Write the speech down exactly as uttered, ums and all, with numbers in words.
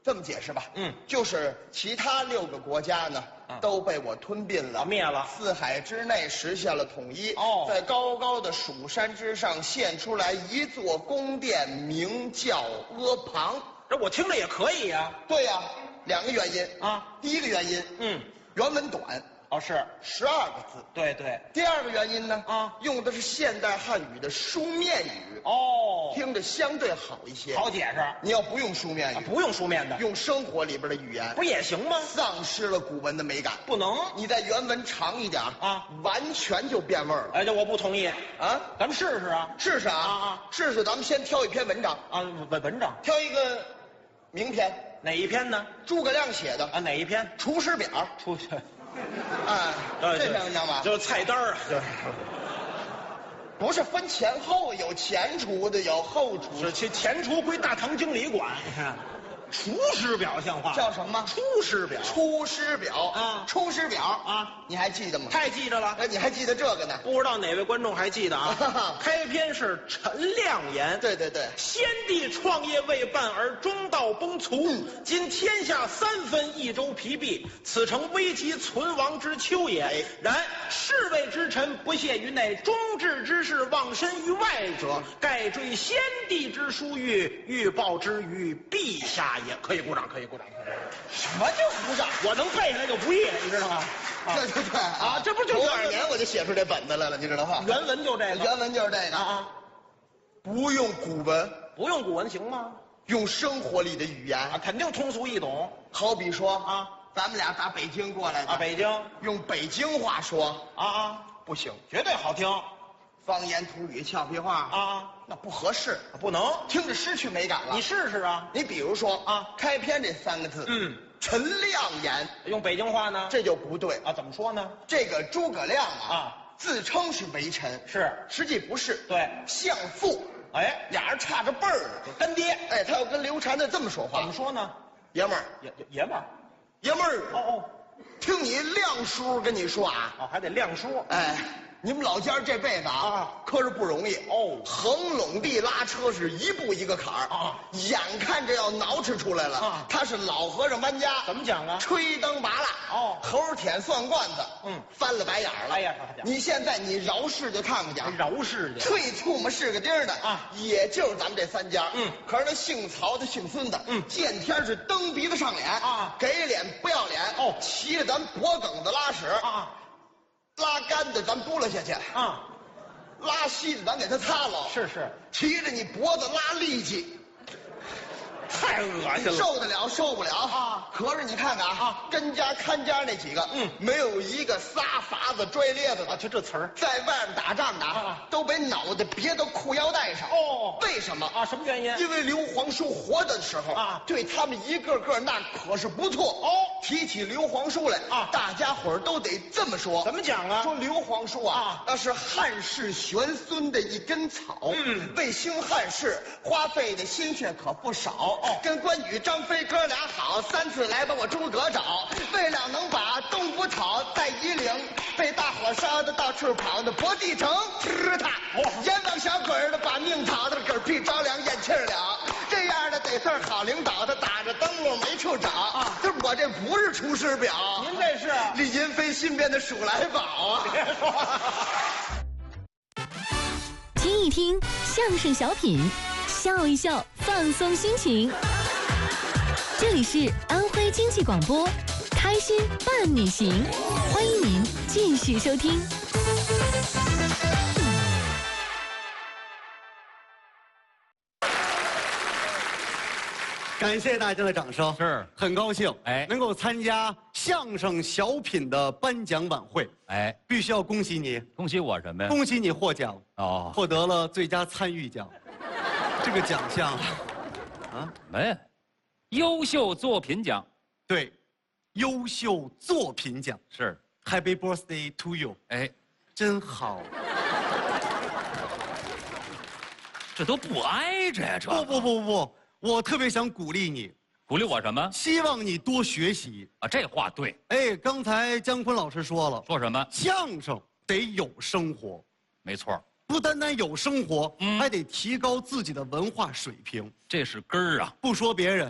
这么解释吧， 嗯， 就是其他六个国家呢， 嗯都被我吞并了， 灭了。 四海之内实现了统一。 哦， 在高高的蜀山之上现出来一座宫殿，名叫阿房。 这我听着也可以呀、 对呀、两个原因啊。 第一个原因， 嗯， 原文短， 哦是， 十二个字。 对对。 第二个原因呢， 啊， 用的是现代汉语的书面语。 哦， 听着相对好一些。 好解释。 你要不用书面语， 啊、不用书面的， 用生活里边的语言， 不也行吗？ 丧失了古文的美感。 不能。 你在原文长一点啊， 完全就变味儿了。 哎，这我不同意啊！ 咱们试试啊， 试试啊！ 啊啊， 试试。咱们先挑一篇文章啊，文文章， 挑一个名篇， 哪一篇呢？ 诸葛亮写的啊，哪一篇？ 《出师表》。 出去。 哎，这篇文章吧， 就是菜单儿啊，就是。 不是分前后，有前厨的，有后厨的。 是前前厨归大堂经理管，你看，厨师表像话？ 叫什么？ 出师表。 出师表啊， 出师表啊， 你还记得吗？ 太记着了。 哎，你还记得这个呢？ 不知道哪位观众还记得啊？开篇是陈亮言， 对对对， 先帝创业未半而中道崩殂，今天下三分，益州疲弊，此诚危急存亡之秋也。然士位之臣不屑于内，忠志之士忘身于外者，盖追先帝之殊遇，欲报之于陛下也。可以鼓掌，可以鼓掌。 什么叫鼓掌？ 我能背下来就不易，你知道吗？ 对对对啊，这不就多少年我就写出这本子来了，你知道吗？ 原文就这个， 原文就是这个啊啊， 不用古文， 不用古文行吗？ 用生活里的语言啊，肯定通俗易懂。 好比说啊， 咱们俩打北京过来的啊，北京用北京话说啊啊， 不行， 绝对好听。 方言土语俏皮话啊， 那不合适， 不能， 听着失去美感了。 你试试啊。 你比如说啊， 开篇这三个字， 嗯， 陈亮言， 用北京话呢， 这就不对啊。怎么说呢？ 这个诸葛亮啊， 啊， 自称是为臣， 是， 实际不是， 对， 相父。 哎， 俩人差着辈儿呢， 干爹。 哎，他要跟刘禅的这么说话， 怎么说呢？ 爷们儿， 爷爷爷们儿， 爷们儿， 哦哦听你亮叔跟你说啊， 哦，还得亮叔。 哎，你们老家这辈子啊， 啊可是不容易哦， 横垄地拉车是一步一个坎儿啊， 眼看着要挠吃出来了啊。 他是老和尚搬家， 怎么讲啊？ 吹灯拔蜡哦， 猴舔蒜罐子， 嗯， 翻了白眼儿了。 哎呀，好家伙， 你现在你饶氏就看看去， 饶氏去。 脆唾沫是个钉儿的啊， 也就是咱们这三家。 嗯， 可是那姓曹的、姓孙的， 嗯， 见天是蹬鼻子上脸啊， 给脸不要脸哦， 骑着咱脖梗子拉屎啊， 拉干的咱拨了下去啊， 拉稀的咱给他擦了， 是是， 骑着你脖子拉力气。 太恶心了。 受得了，受不了啊！ 可是你看看啊，跟家看家那几个， 嗯， 没有一个撒法子拽咧子的， 啊，就这词儿。 在外面打仗的啊， 都把脑袋别到裤腰带上。 哦， 为什么啊？什么原因？ 因为刘皇叔活着的时候啊， 对他们一个个那可是不错哦。 提起刘皇叔来啊， 大家伙儿都得这么说。 怎么讲啊？ 说刘皇叔啊， 啊那是汉室玄孙的一根草。 嗯， 为兴汉室花费的心血可不少。 哦， 跟关羽、张飞哥俩好，三次来把我诸葛找，为了能把东府讨，在夷陵被大火烧的到处跑的博地城，吃他！ 哦， 阎王小鬼儿的把命讨的嗝屁着凉咽气儿了。这样的得算好领导，他打着灯笼没处找啊！这我这不是出师表， 您这是李银飞新编的数来宝啊！ 别说了。 听一听相声小品，笑一笑，放松心情。这里是安徽经济广播，开心伴你行，欢迎您继续收听。 感谢大家的掌声， 是很高兴， 哎能够参加相声小品的颁奖晚会， 哎， 必须要恭喜你， 恭喜我什么呀？ 恭喜你获奖， 哦， 获得了最佳参与奖，这个奖项，啊， 没，优秀作品奖对，优秀作品奖是。 ，Happy birthday to you， 哎， 真好。 这都不挨着呀，这不不不不，我特别想鼓励你， 鼓励我什么希望你多学习。 啊？这话对， 哎，刚才姜昆老师说了， 说什么？ 相声得有生活， 没错， 不单单有生活， 嗯还得提高自己的文化水平。 这是根儿啊。 不说别人，